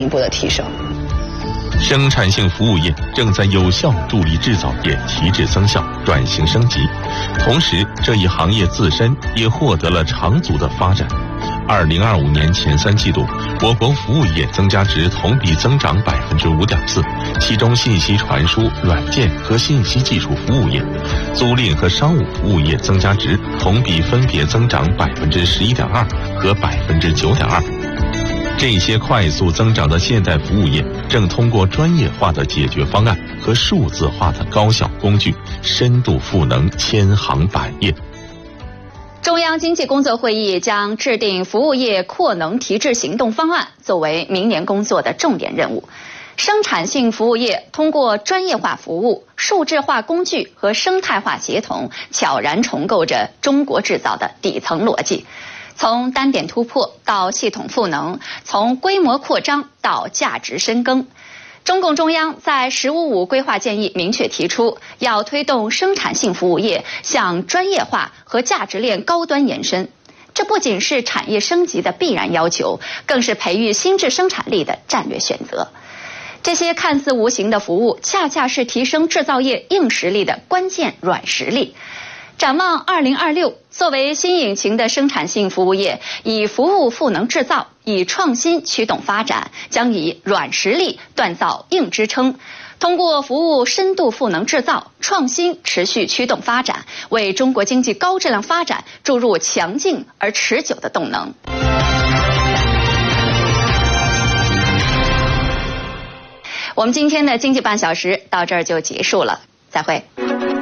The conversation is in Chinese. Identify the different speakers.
Speaker 1: 一步的提升。
Speaker 2: 生产性服务业正在有效助力制造业提质增效、转型升级，同时这一行业自身也获得了长足的发展。2025年前3季度，我国服务业增加值同比增长5.4%，其中信息传输、软件和信息技术服务业、租赁和商务服务业增加值同比分别增长11.2%和9.2%。这些快速增长的现代服务业正通过专业化的解决方案和数字化的高效工具，深度赋能千行百业。
Speaker 3: 中央经济工作会议将制定服务业扩能提质行动方案，作为明年工作的重点任务。生产性服务业通过专业化服务、数字化工具和生态化协同，悄然重构着中国制造的底层逻辑。从单点突破到系统赋能，从规模扩张到价值深耕。中共中央在“十五五”规划建议明确提出，要推动生产性服务业向专业化和价值链高端延伸。这不仅是产业升级的必然要求，更是培育新质生产力的战略选择。这些看似无形的服务，恰恰是提升制造业硬实力的关键软实力。展望2026，作为新引擎的生产性服务业，以服务赋能制造，以创新驱动发展，将以软实力锻造硬支撑，通过服务深度赋能制造、创新持续驱动发展，为中国经济高质量发展注入强劲而持久的动能。我们今天的经济半小时到这儿就结束了，再会。